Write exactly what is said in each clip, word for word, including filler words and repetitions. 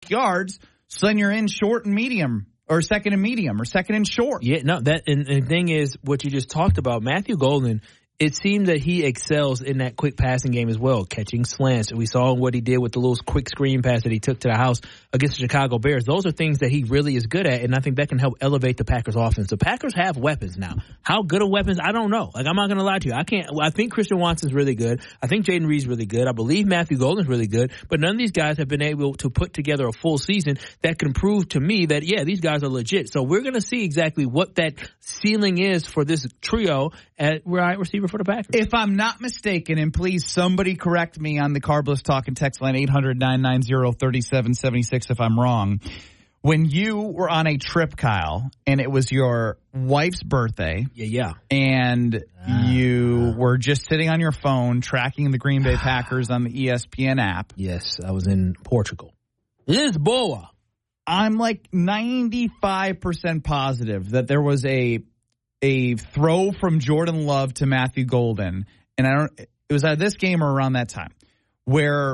six yards, so then you're in short and medium, or second and medium, or second and short. Yeah, no, that and, and the thing is, what you just talked about, Matthew Golden, it seems that he excels in that quick passing game as well, catching slants. We saw what he did with the little quick screen pass that he took to the house against the Chicago Bears. Those are things that he really is good at, and I think that can help elevate the Packers offense. The Packers have weapons now. How good of weapons, I don't know. Like, I'm not going to lie to you. I can't. I think Christian Watson's really good. I think Jaden Reed's really good. I believe Matthew Golden's really good, but none of these guys have been able to put together a full season that can prove to me that, yeah, these guys are legit. So we're going to see exactly what that ceiling is for this trio at wide receiver for the Packers. If I'm not mistaken, and please somebody correct me on the Carbless Talk and text line eight hundred, nine nine zero, three seven seven six if I'm wrong. When you were on a trip, Kyle, and it was your wife's birthday. Yeah, yeah. And uh, you were just sitting on your phone tracking the Green Bay Packers on the E S P N app. Yes, I was in Portugal. Lisboa. I'm like ninety-five percent positive that there was a a throw from Jordan Love to Matthew Golden, and I don't. It was at this game or around that time where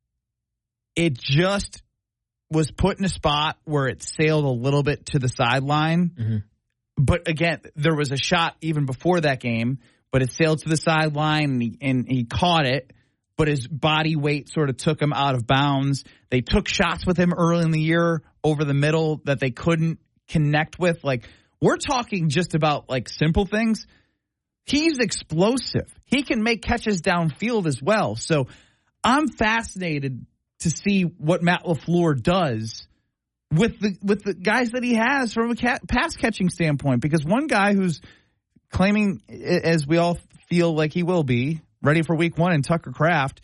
it just was put in a spot where it sailed a little bit to the sideline. Mm-hmm. But again, there was a shot even before that game, but it sailed to the sideline and he, and he caught it, but his body weight sort of took him out of bounds. They took shots with him early in the year over the middle that they couldn't connect with. Like, we're talking just about like simple things. He's explosive. He can make catches downfield as well. So I'm fascinated to see what Matt LaFleur does with the with the guys that he has from a cat, pass catching standpoint. Because one guy who's claiming, as we all feel like he will be, ready for week one in Tucker Kraft,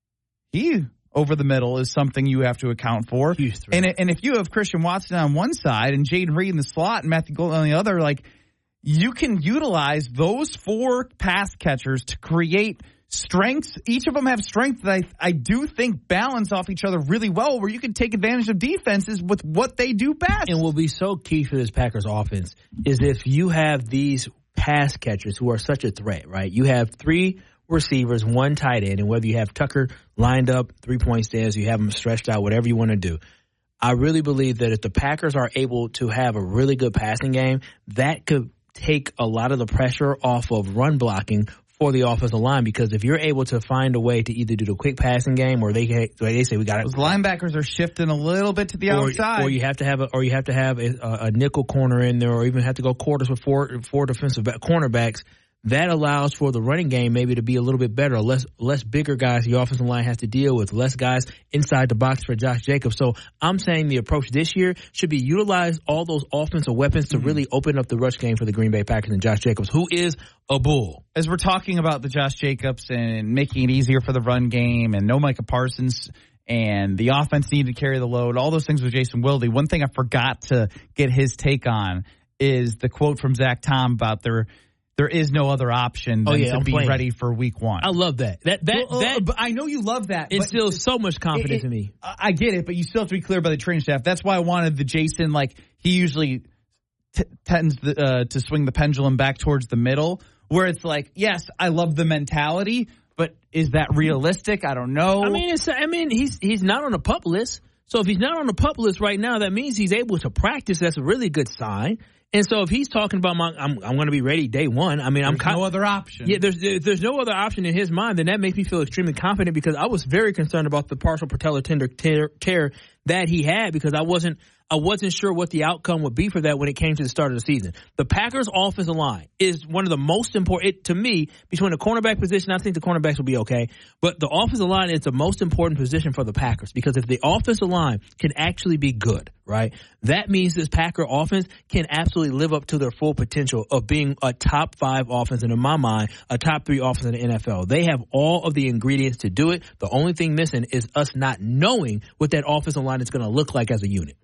he over the middle is something you have to account for. And and if you have Christian Watson on one side and Jaden Reed in the slot and Matthew Golden on the other, like, you can utilize those four pass catchers to create strengths. Each of them have strengths that I, I do think balance off each other really well, where you can take advantage of defenses with what they do best. And what will be so key for this Packers offense is if you have these pass catchers who are such a threat, right? You have three receivers, one tight end, and whether you have Tucker lined up, three-point stands, you have them stretched out, whatever you want to do. I really believe that if the Packers are able to have a really good passing game, that could take a lot of the pressure off of run blocking for the offensive line, because if you're able to find a way to either do the quick passing game or they they say we got those linebackers are shifting a little bit to the or, outside, or you have to have a or you have to have a, a nickel corner in there, or even have to go quarters with four four defensive back, cornerbacks. That allows for the running game maybe to be a little bit better, less less bigger guys the offensive line has to deal with, less guys inside the box for Josh Jacobs. So I'm saying the approach this year should be utilize all those offensive weapons to mm-hmm. really open up the rush game for the Green Bay Packers and Josh Jacobs, who is a bull. As we're talking about the Josh Jacobs and making it easier for the run game and no Micah Parsons and the offense needed to carry the load, all those things with Jason Wilde, one thing I forgot to get his take on is the quote from Zach Tom about their – there is no other option than oh, yeah, to I'm be playing. ready for week one. I love that. That that well, that. Uh, but I know you love that. Instills so much confidence it, it, in me. I get it, but you still have to be clear by the training staff. That's why I wanted the Jason, like, he usually t- tends the, uh, to swing the pendulum back towards the middle, where it's like, yes, I love the mentality, but is that realistic? I don't know. I mean, it's, I mean, he's he's not on the PUP list. So if he's not on the PUP list right now, that means he's able to practice. That's a really good sign. And so if he's talking about my, I'm I'm going to be ready day one. I mean, there's I'm con- no other option. Yeah, there's there's no other option in his mind. Then that makes me feel extremely confident, because I was very concerned about the partial patellar tendon tear, tear that he had, because I wasn't I wasn't sure what the outcome would be for that when it came to the start of the season. The Packers' offensive line is one of the most important, it, to me, between the cornerback position. I think the cornerbacks will be okay, but the offensive line is the most important position for the Packers, because if the offensive line can actually be good, right, that means this Packer offense can absolutely live up to their full potential of being a top five offense, and in my mind, a top three offense in the N F L. They have all of the ingredients to do it. The only thing missing is us not knowing what that offensive line is going to look like as a unit.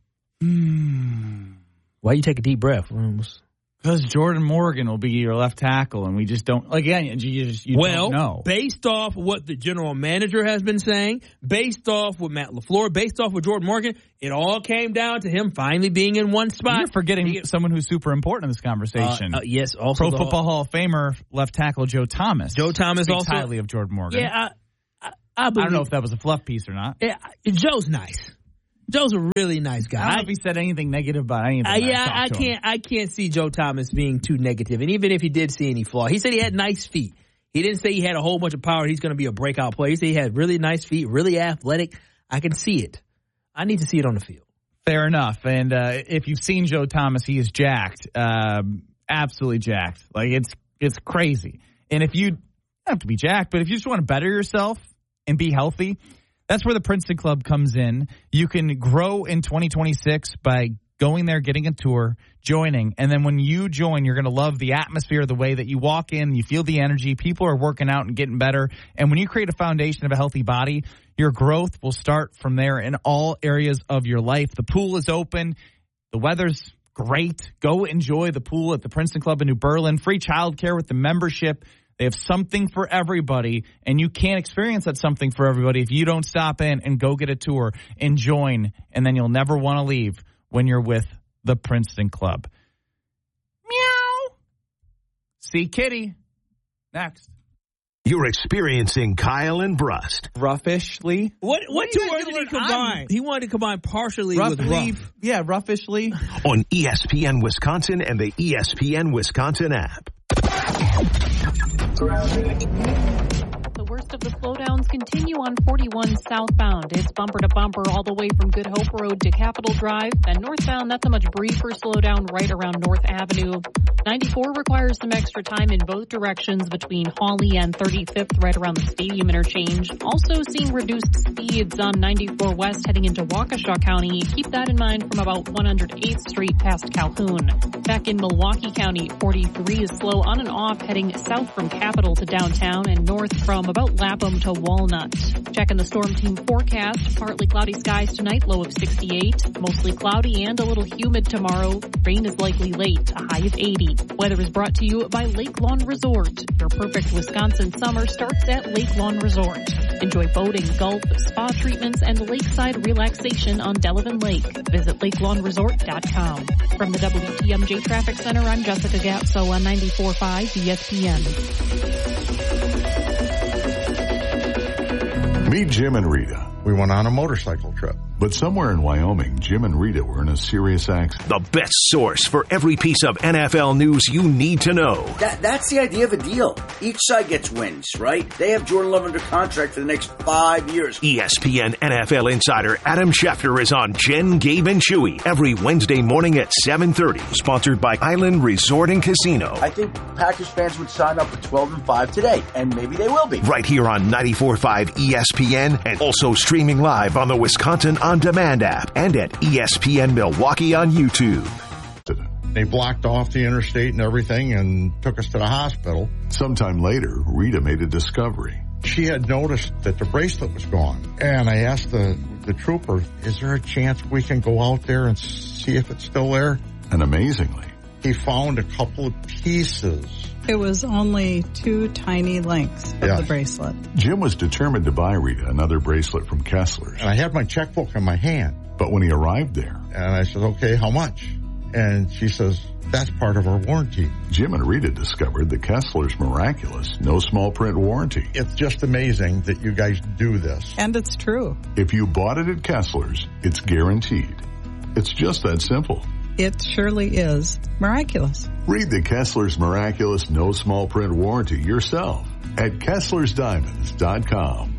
Mm. Why you take a deep breath? Because Jordan Morgan will be your left tackle, and we just don't. Like, again, you just you well, don't know. Based off what the general manager has been saying, based off what Matt LaFleur, based off what Jordan Morgan, it all came down to him finally being in one spot. You're forgetting he, someone who's super important in this conversation. Uh, uh, yes, also Pro Football Hall of Famer left tackle Joe Thomas. Joe Thomas speaks also highly of Jordan Morgan. Yeah, I, I, I, I don't know if that was a fluff piece or not. Yeah, Joe's nice. Joe's a really nice guy. I don't know if he said anything negative about anything. Uh, yeah, I, I can't. I can't see Joe Thomas being too negative. And even if he did see any flaw, he said he had nice feet. He didn't say he had a whole bunch of power. He's going to be a breakout player. He said he had really nice feet, really athletic. I can see it. I need to see it on the field. Fair enough. And uh, if you've seen Joe Thomas, he is jacked, um, absolutely jacked. Like it's it's crazy. And if you don't have to be jacked, but if you just want to better yourself and be healthy, that's where the Princeton Club comes in. You can grow in twenty twenty-six by going there, getting a tour, joining. And then when you join, you're going to love the atmosphere, the way that you walk in, you feel the energy. People are working out and getting better. And when you create a foundation of a healthy body, your growth will start from there in all areas of your life. The pool is open. The weather's great. Go enjoy the pool at the Princeton Club in New Berlin. Free childcare with the membership. They have something for everybody, and you can't experience that something for everybody if you don't stop in and go get a tour and join, and then you'll never want to leave when you're with the Princeton Club. Meow. See Kitty. Next. You're experiencing Kyle and Brust. Roughishly. What what, what two words did he combine? I'm, he wanted to combine partially roughly, with rough. Yeah, roughishly. On E S P N Wisconsin and the E S P N Wisconsin app. The worst of the slowdowns continue on forty-one southbound. It's bumper to bumper all the way from Good Hope Road to Capitol Drive. Then northbound, that's a much briefer slowdown right around North Avenue. ninety-four requires some extra time in both directions between Hawley and thirty-fifth right around the Stadium interchange. Also seeing reduced speeds on ninety-four West heading into Waukesha County. Keep that in mind from about one hundred eighth Street past Calhoun. Back in Milwaukee County, forty-three is slow on and off heading south from Capitol to downtown and north from about Lapham to Walnut. Checking the Storm Team forecast. Partly cloudy skies tonight, low of sixty-eight. Mostly cloudy and a little humid tomorrow. Rain is likely late, a high of eighty. Weather is brought to you by Lake Lawn Resort. Your perfect Wisconsin summer starts at Lake Lawn Resort. Enjoy boating, golf, spa treatments, and lakeside relaxation on Delavan Lake. Visit lake lawn resort dot com. From the W T M J Traffic Center, I'm Jessica Gatso on ninety-four point five E S P N. Meet Jim and Rita. We went on a motorcycle trip. But somewhere in Wyoming, Jim and Rita were in a serious accident. The best source for every piece of N F L news you need to know. That, that's the idea of a deal. Each side gets wins, right? They have Jordan Love under contract for the next five years. E S P N N F L insider Adam Schefter is on Jen, Gabe, and Chewy every Wednesday morning at seven thirty. Sponsored by Island Resort and Casino. I think Packers fans would sign up for twelve and five today, and maybe they will be. Right here on ninety-four point five E S P N and also streaming live on the Wisconsin On Demand app and at E S P N Milwaukee on YouTube. They blocked off the interstate and everything and took us to the hospital. Sometime later, Rita made a discovery. She had noticed that the bracelet was gone. And I asked the, the trooper, is there a chance we can go out there and see if it's still there? And amazingly, he found a couple of pieces. It was only two tiny links of yeah. the bracelet. Jim was determined to buy Rita another bracelet from Kessler's. And I had my checkbook in my hand. But when he arrived there, and I said, okay, how much? And she says, that's part of our warranty. Jim and Rita discovered the Kessler's miraculous no small print warranty. It's just amazing that you guys do this. And it's true. If you bought it at Kessler's, it's guaranteed. It's just that simple. It surely is miraculous. Read the Kessler's miraculous no small print warranty yourself at Kesslers Diamonds dot com.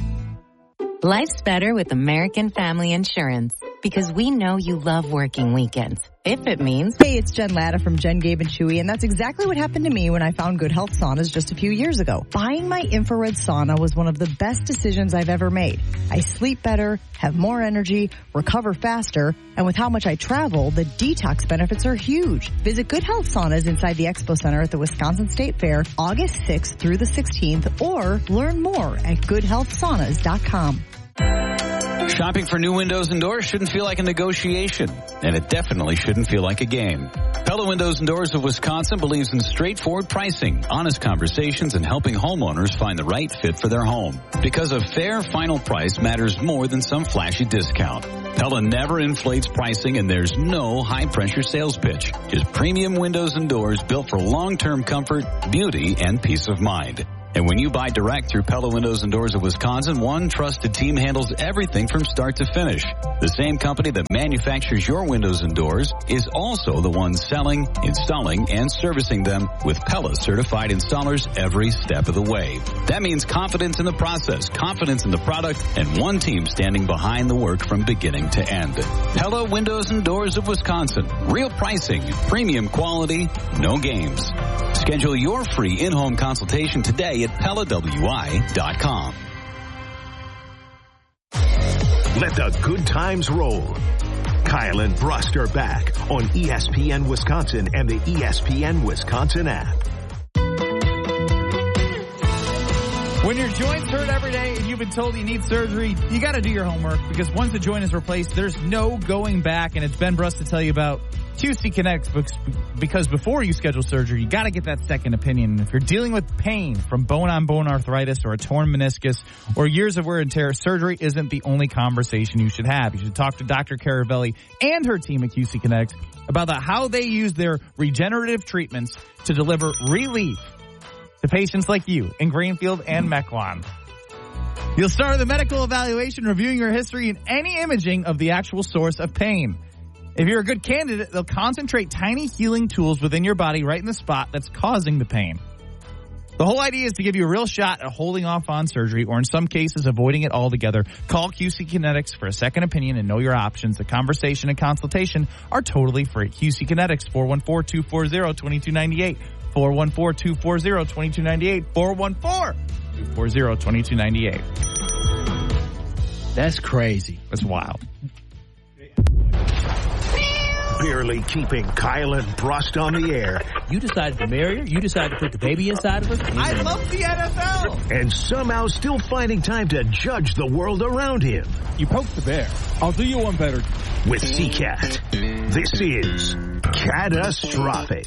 Life's better with American Family Insurance because we know you love working weekends. If it means... Hey, it's Jen Latta from Jen, Gabe, and Chewy, and that's exactly what happened to me when I found Good Health Saunas just a few years ago. Buying my infrared sauna was one of the best decisions I've ever made. I sleep better, have more energy, recover faster, and with how much I travel, the detox benefits are huge. Visit Good Health Saunas inside the Expo Center at the Wisconsin State Fair August sixth through the sixteenth, or learn more at good health saunas dot com. Shopping for new windows and doors shouldn't feel like a negotiation, and it definitely shouldn't feel like a game. Pella Windows and Doors of Wisconsin believes in straightforward pricing, honest conversations, and helping homeowners find the right fit for their home. Because a fair final price matters more than some flashy discount. Pella never inflates pricing, and there's no high-pressure sales pitch. Just premium windows and doors built for long-term comfort, beauty, and peace of mind. And when you buy direct through Pella Windows and Doors of Wisconsin, one trusted team handles everything from start to finish. The same company that manufactures your windows and doors is also the one selling, installing, and servicing them with Pella certified installers every step of the way. That means confidence in the process, confidence in the product, and one team standing behind the work from beginning to end. Pella Windows and Doors of Wisconsin. Real pricing, premium quality, no games. Schedule your free in-home consultation today at Pella W I dot com. Let the good times roll. Kyle and Brust are back on E S P N Wisconsin and the E S P N Wisconsin app. When your joints hurt every day and you've been told you need surgery, you got to do your homework, because once the joint is replaced, there's no going back. And it's Ben Brust to tell you about Q C Kinetics, because before you schedule surgery, you got to get that second opinion. And if you're dealing with pain from bone-on-bone arthritis or a torn meniscus or years of wear and tear, surgery isn't the only conversation you should have. You should talk to Doctor Caravelli and her team at Q C Kinetics about the, how they use their regenerative treatments to deliver relief to patients like you in Greenfield and Mequon. You'll start with a medical evaluation, reviewing your history and any imaging of the actual source of pain. If you're a good candidate, they'll concentrate tiny healing tools within your body right in the spot that's causing the pain. The whole idea is to give you a real shot at holding off on surgery, or in some cases, avoiding it altogether. Call Q C Kinetics for a second opinion and know your options. The conversation and consultation are totally free. Q C Kinetics, four one four, two four zero, two two nine eight. four one four, two four zero, two two nine eight. four one four, two four zero, two two nine eight. That's crazy. That's wild. Barely keeping Kyle and Brust on the air. You decided to marry her? You decided to put the baby inside of her? I love the N F L. And somehow still finding time to judge the world around him. You poked the bear. I'll do you one better. With C CAT, this is Catastrophic.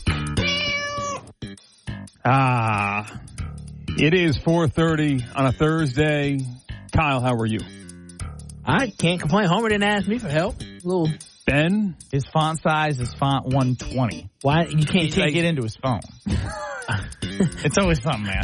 Ah, it is four thirty on a Thursday. Kyle, how are you? I can't complain. Homer didn't ask me for help. A little... Ben? His font size is font one twenty. Why? You can't, you can't like, get into his phone. It's always something, man.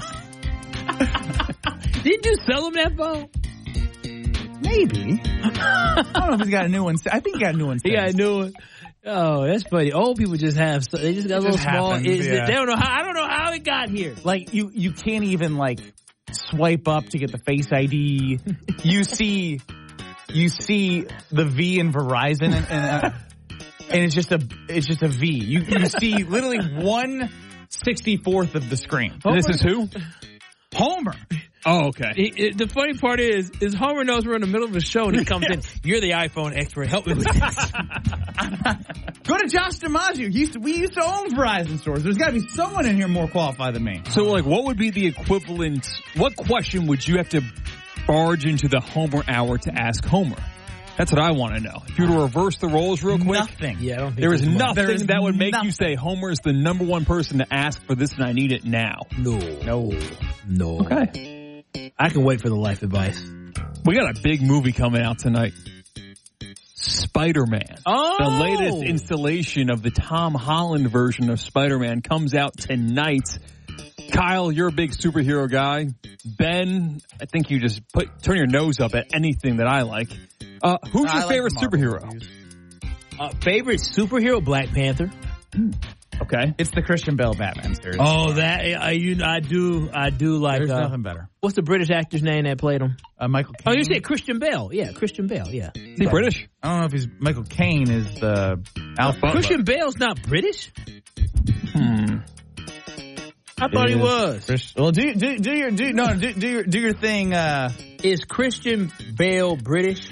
Did you sell him that phone? Maybe. I don't know if he's got a new one. I think he got a new one. He got a new one. Oh, that's funny. Old people just have, they just got a little small. Happens, it, yeah. They don't know how, I don't know how it got here. Like, you, you can't even, like, swipe up to get the Face I D. You see... You see the V in Verizon, and, and, uh, and it's just a it's just a V. You you see literally one sixty-fourth of the screen. Homer, this is who? Homer. Oh, okay. It, it, the funny part is, is Homer knows we're in the middle of a show, and he comes in. You're the iPhone expert. Help me with this. Go to Josh DiMaggio. Used to, we used to own Verizon stores. There's got to be someone in here more qualified than me. So, like, what would be the equivalent? What question would you have to barge into the Homer hour to ask Homer? That's what I want to know. If you were to reverse the roles real quick. Nothing. Yeah, I don't think there is nothing there is that would make nothing. you say Homer is the number one person to ask for this and I need it now. No. No. No. Okay. I can wait for the life advice. We got a big movie coming out tonight. Spider-Man. Oh! The latest installation of the Tom Holland version of Spider-Man comes out tonight. Kyle, you're a big superhero guy. Ben, I think you just put turn your nose up at anything that I like. Uh, who's I your like favorite superhero? Uh, favorite superhero? Black Panther. Okay. It's the Christian Bale Batman series. Oh, that uh, you, I do, I do like. There's uh, nothing better. What's the British actor's name that played him? Uh, Michael Caine. Oh, you said Christian Bale. Yeah, Christian Bale. Yeah. Is he British? I don't know if he's Michael Caine is the Alpha. Christian Bale's not British. Hmm. I thought he was. Chris, well, do do do your do no do do your do your thing. Uh, Is Christian Bale British?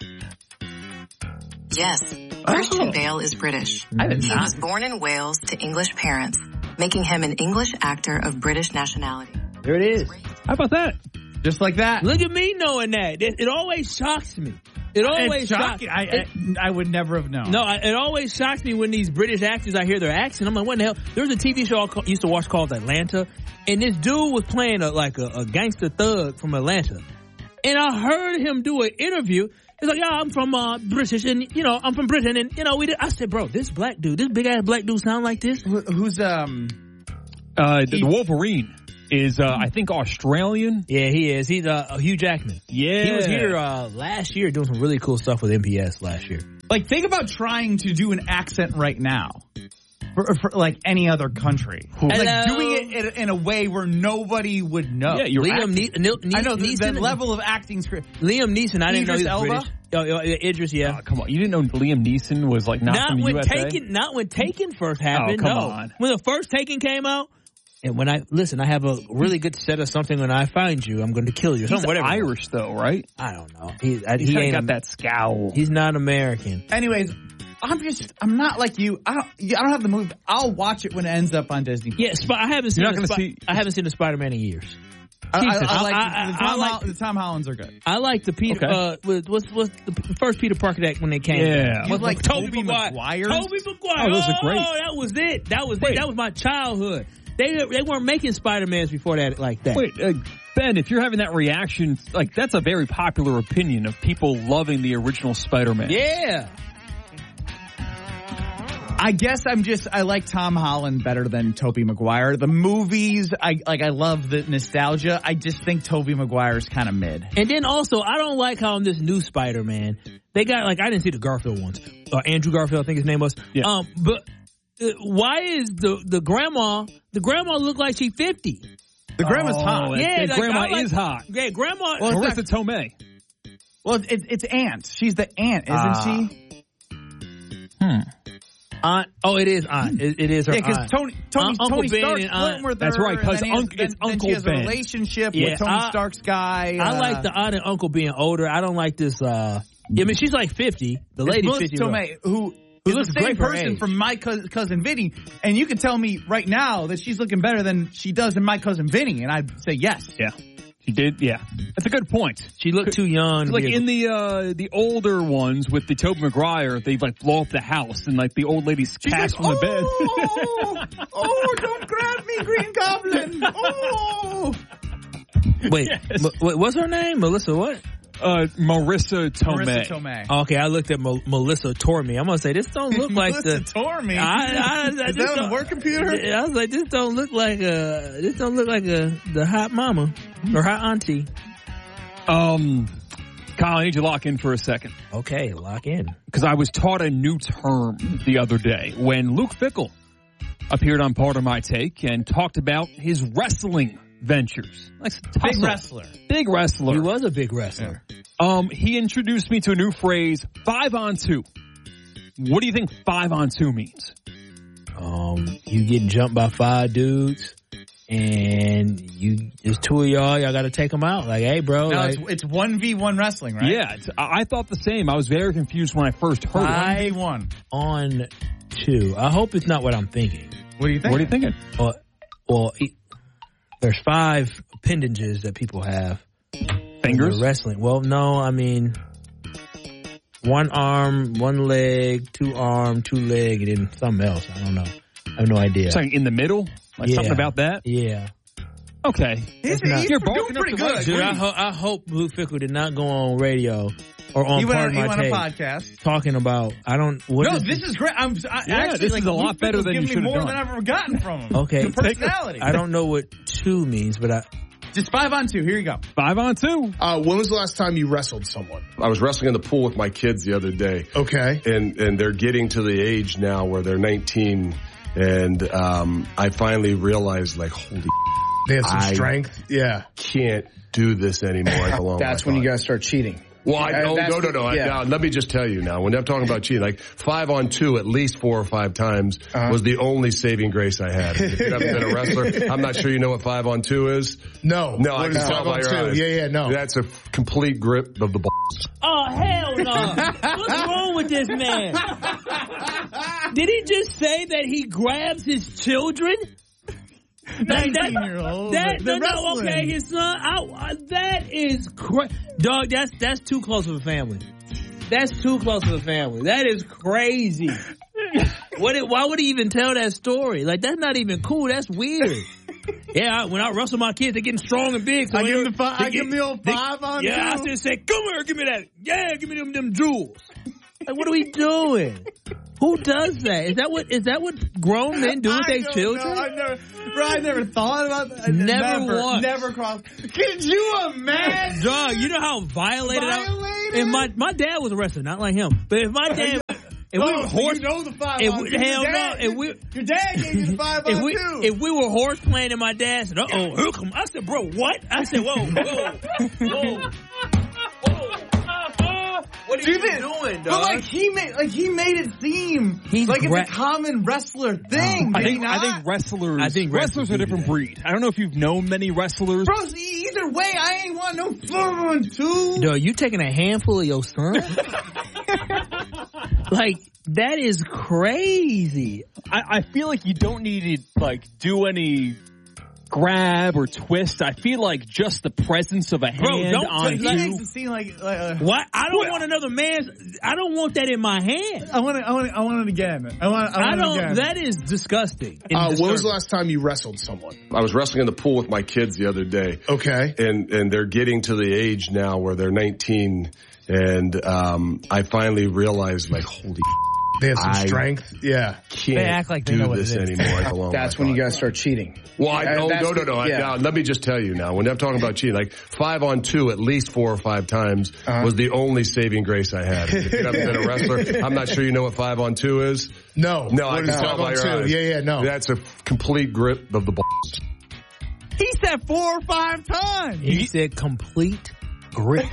Yes, Christian Bale is British. I did He not. was born in Wales to English parents, making him an English actor of British nationality. There it is. How about that? Just like that. Look at me knowing that. It, it always shocks me. It always It's shocks shocking. I, I I would never have known. No, I, it always shocks me when these British actors, I hear their accent. I'm like, what the hell? There was a T V show I ca- used to watch called Atlanta, and this dude was playing a, like a, a gangster thug from Atlanta. And I heard him do an interview. He's like, yeah, I'm from uh, British, and, you know, I'm from Britain, and, you know, we did. I said, bro, this black dude, this big-ass black dude sound like this? Who, who's, um... Uh, the, the Wolverine. is, uh, I think, Australian. Yeah, he is. He's uh, Hugh Jackman. Yeah. He was here uh, last year doing some really cool stuff with M P S last year. Like, think about trying to do an accent right now. For, for like any other country. Like Hello. doing it in a way where nobody would know. Yeah, you're Liam ne- ne- ne- I know, the, Neeson. the level of acting script. Liam Neeson, I didn't Idris know he was Elba? British. Oh, oh, Idris, yeah. Oh, come on. You didn't know Liam Neeson was like not, Not from the when U S A? Taken, not when Taken first happened. Oh, come no. on. When the first Taken came out, and when I listen, I have a really good set of something. When I find you, I'm going to kill you. He's Something, whatever. Irish though, right? I don't know. He, I, He's he kinda ain't got that scowl. He's not American. Anyways, I'm just, I'm not like you. I don't, I don't have the movie. I'll watch it when it ends up on Disney. Yeah, Sp- I haven't seen. You're not the gonna Sp- see- I haven't seen the Spider-Man in years. I, I, Jesus. I like I- the, I- the, I Tom like- Hol- the Tom Hollands are good. I like the Peter. Okay. Uh, with- what's what's the first Peter Parker that when they came? Yeah. You With, like with Tobey Tobey Maguire. Maguire? Tobey Maguire. Oh, those are great. Oh, that was it. That was Wait. it. That was my childhood. They they weren't making Spider-Mans before that like that. Wait, uh, Ben, if you're having that reaction, like that's a very popular opinion of people loving the original Spider-Man. Yeah. I guess I'm just, I like Tom Holland better than Tobey Maguire. The movies, I like, I love the nostalgia. I just think Tobey Maguire's kind of mid. And then also, I don't like how in this new Spider-Man, they got, like, I didn't see the Garfield ones. Uh, Andrew Garfield, I think his name was. Yeah. Um, but uh, why is the, the grandma, the grandma look like she's fifty? The grandma's Oh, hot. that- Yeah, that like, grandma I like- is hot. Yeah, grandma. Well, Marissa it's Tomei. Well, it's, it's Aunt. She's the aunt, isn't Ah. she? Hmm. Aunt. Oh, it is aunt. It, it is her Yeah, because aunt. Tony, Tony, Uncle Tony Ben Stark's and Aunt. flirting with That's her, right, and 'cause then he has- Unc- it's then- then Uncle she has Ben. a relationship Yeah, with Tony I- Stark's guy. I uh, like the aunt and uncle being older. I don't like this. Uh, yeah, I mean, she's like fifty. The It's lady's Melissa fifty. Tomei, who Who is looks the same great for her person age. from My Cousin, cousin Vinny, and you can tell me right now that she's looking better than she does in My Cousin Vinny, and I'd say yes. Yeah. She did, yeah. That's a good point. She looked too young. to Like be a- in the uh, the older ones with the Tobey Maguire, they like blow up the house and like the old lady's cast from the bed. Oh, oh, don't grab me, Green Goblin. Oh. Wait, Yes. M- wait, what's her name? Melissa what? Uh, Marissa Tomei. Marissa Tomei. Okay, I looked at Mel- Melissa Torme. I'm gonna say this don't look like Melissa the. Torme. I, I, I, Is this that on don't- the work computer? I was like, this don't look like a. This don't look like a the hot mama or hot auntie. Um, Kyle, I need you to lock in for a second. Okay, lock in. Because I was taught a new term the other day when Luke Fickell appeared on Part of My Take and talked about his wrestling ventures. Like Big tussle. wrestler. Big wrestler. He was a big wrestler. Um, he introduced me to a new phrase, five on two. What do you think five on two means? Um, you getting jumped by five dudes, and you there's two of y'all. Y'all got to take them out. Like, hey, bro. No, like, it's, it's one v one wrestling, right? Yeah, it's, I I thought the same. I was very confused when I first heard Five it. one v one. on two. I hope it's not what I'm thinking. What do you think? What are you thinking? Well, well, it, there's five appendages that people have. Fingers? They're wrestling. Well, no, I mean one arm, one leg, two arm, two leg, and then something else. I don't know. I have no idea. Something in the middle? Like Yeah. something about that? Yeah. Okay. He's, not- he's You're doing barking up pretty the right good. Dude, I, He ho- I hope Blue Fickle did not go on radio or on went part on, of he my went on a take podcast. talking about. I don't. What No, is this is great. I'm I, Yeah, actually this like is a lot Luke better Fickle's than you giving me should have more done. than I've ever gotten from him. Okay. The personality. I don't know what two means, but I. Just five on two. Here you go. Five on two. Uh, when was the last time you wrestled someone? I was wrestling in the pool with my kids the other day. Okay. And and they're getting to the age now where they're nineteen, and um, I finally realized, like, holy, They have some I strength. Yeah. can't do this anymore. How long That's I when you thought. guys start cheating. Well, I, Uh, no, that's no, no, the- no. I, yeah. now, let me just tell you now, when I'm talking about cheating, like five on two at least four or five times Uh-huh. was the only saving grace I had. If you haven't been a wrestler, I'm not sure you know what five on two is. No. No, I What can is tell five by on your two? eyes. Yeah, yeah, no. That's a complete grip of the balls. Oh hell no! What's wrong with this man? Did he just say that he grabs his children? nineteen-year-old. That, The no, no, wrestling. okay, his son. I, I, that is crazy, dog. That's that's too close of a family. That's too close of a family. That is crazy. What? It, why would he even tell that story? Like that's not even cool. That's weird. Yeah, I, when I wrestle my kids, they're getting strong and big. So I give him they- the five. they I give him the old they- five on Yeah, two. I just say, "Come here, give me that. Yeah, give me them them jewels." Like, what are we doing? Who does that? Is that what is that what grown men do with their children? I never, bro, I never thought about that. I Never, never once. Never crossed. Could you imagine? Dog, you know how violated, Violated? I If my my dad was a wrestler, not like him. But if my dad, if we Oh, were so horse, you know the five if on we, two. hell Your dad- no, if we, your dad gave you the five if on we, two. if we were horse playing, and my dad said, "Uh oh, here come," I said, "Bro, what?" I said, "Whoa, whoa, whoa." What are you Dude, doing, dog? But like he made, like he made it seem He's like gra- it's a common wrestler thing. I did he think I not? think wrestlers. I think wrestlers are a different breed. I don't know if you've known many wrestlers. Bro, see, either way, I ain't want no four on two. Dog, you taking a handful of your son? Like that is crazy. I, I feel like you don't need to like do any grab or twist. I feel like just the presence of a Bro, hand don't on touch- He makes you. it seem like, like uh, What? I don't want another man's. I don't want that in my hand. I want it. I want it. I want it again. I want. I, I want don't. It again. That is disgusting. and Uh, when was the disturbing. last time you wrestled someone? I was wrestling in the pool with my kids the other day. Okay. And and they're getting to the age now where they're nineteen, and um, I finally realized, like, holy, They have some I strength. Yeah. can't They act like they do know what this it is. anymore. Like, along That's my when you thought. gotta start cheating. Well, I, Uh, no, that's no, no, the- no. I- yeah. now, let me just tell you now, when I'm talking about cheating, like five on two at least four or five times Uh-huh. was the only saving grace I had. If you haven't been a wrestler, I'm not sure you know what five on two is. No. No, What I is can tell five by on your two? eyes. Yeah, yeah, no. That's a complete grip of the balls. He said four or five times. He said complete grip.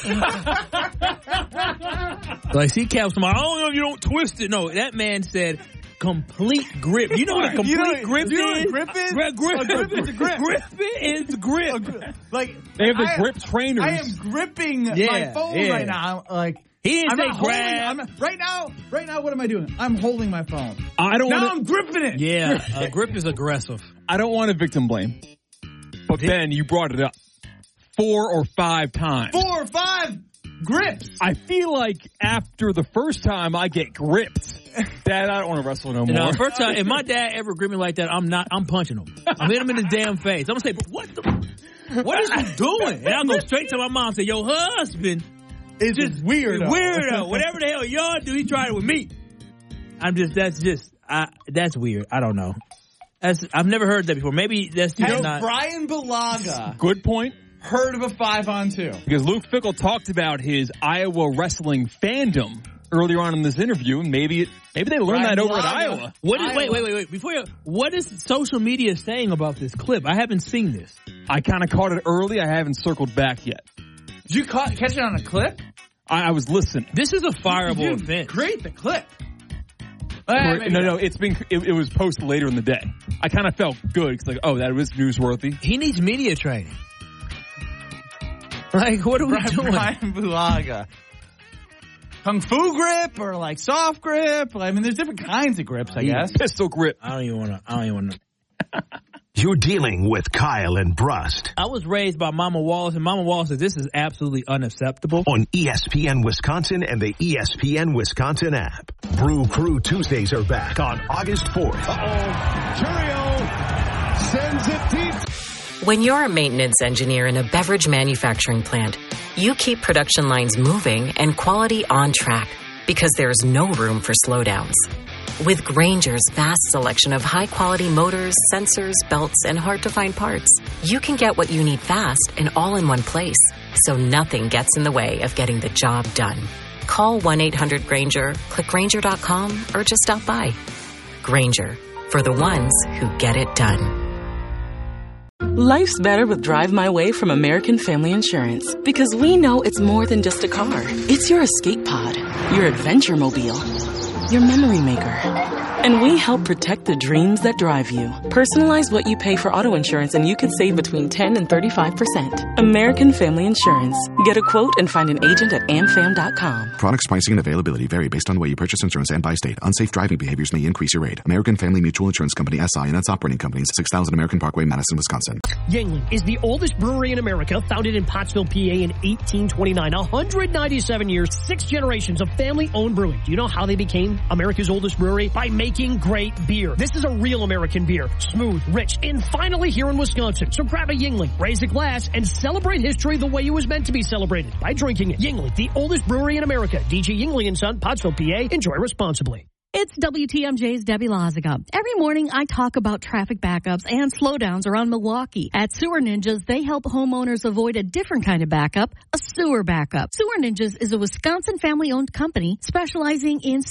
Like, see, Cap's my, I don't know if you don't twist it. No, that man said complete grip. You know what a complete You know- grip you know what is? grip is? Grip, grip, A grip is a grip. Grip is grip. Like They have the I, grip trainers. I am gripping my Yeah, phone yeah. right now. Like He didn't I'm say not holding. grab. I'm not, right now. Right now, what am I doing? I'm holding my phone. I don't Now want I'm gripping it. Yeah, a grip is aggressive. I don't want to victim blame. But Ben, you brought it up four or five times. Four or five grips. I feel like after the first time I get gripped, Dad, I don't want to wrestle no more. You know, first time, if my dad ever gripped me like that, I'm not, I'm punching him. I'm hitting him in the damn face. I'm gonna say, what the, what is you doing? And I'll go straight to my mom and say, your husband It's just weird. weirdo. Whatever the hell y'all do, he tried it with me. I'm just, that's just, I, that's weird. I don't know. That's, I've never heard that before. Maybe that's just Has not. Brian Balaga Good point. heard of a five on two? Because Luke Fickle talked about his Iowa wrestling fandom earlier on in this interview, and maybe it, maybe they learned Brian that over at Balaga. Iowa. What is, Iowa. wait, wait, wait, wait. Before you, what is social media saying about this clip? I haven't seen this. I kind of caught it early. I haven't circled back yet. Did you caught, catch it on a clip? I, I was listening. This is a fireable Dude, offense. Great, the clip. Or- Uh, maybe no, not. no, it's been it, it was posted later in the day. I kind of felt good because like, oh, that was newsworthy. He needs media training. Like, what are we Brian, doing? Brian Balaga. Kung Fu grip or like soft grip. I mean, there's different kinds of grips, I guess. Pistol grip. I don't even want to. I don't even want to. You're dealing with Kyle and Brust I was raised by Mama Wallace, and Mama Wallace said this is absolutely unacceptable. on E S P N Wisconsin and the E S P N Wisconsin app. Brew Crew Tuesdays are back on August fourth. Curio sends it deep. When you're a maintenance engineer in a beverage manufacturing plant, you keep production lines moving and quality on track because there's no room for slowdowns. With Grainger's vast selection of high-quality motors, sensors, belts, and hard-to-find parts, you can get what you need fast and all in one place, so nothing gets in the way of getting the job done. Call one eight hundred Grainger, click Grainger dot com, or just stop by. Grainger, for the ones who get it done. Life's better with Drive My Way from American Family Insurance because we know it's more than just a car. It's your escape pod, your adventure mobile, your memory maker. And we help protect the dreams that drive you. Personalize what you pay for auto insurance and you could save between ten and thirty-five percent. American Family Insurance. Get a quote and find an agent at am fam dot com. Products, pricing, and availability vary based on the way you purchase insurance and by state. Unsafe driving behaviors may increase your rate. American Family Mutual Insurance Company, S I and its operating companies, six thousand American Parkway, Madison, Wisconsin. Yuengling is the oldest brewery in America, founded in Pottsville, P A in eighteen twenty-nine. one hundred ninety-seven years, six generations of family-owned brewing. Do you know how they became America's oldest brewery? By making great beer. This is a real American beer. Smooth, rich, and finally here in Wisconsin. So grab a Yuengling, raise a glass, and celebrate history the way it was meant to be celebrated, by drinking it. Yuengling, the oldest brewery in America. D G Yuengling and Son, Pottsville, P A. Enjoy responsibly. It's W T M J's Debbie Loziga. Every morning I talk about traffic backups and slowdowns around Milwaukee. At Sewer Ninjas, they help homeowners avoid a different kind of backup, a sewer backup. Sewer Ninjas is a Wisconsin family-owned company specializing in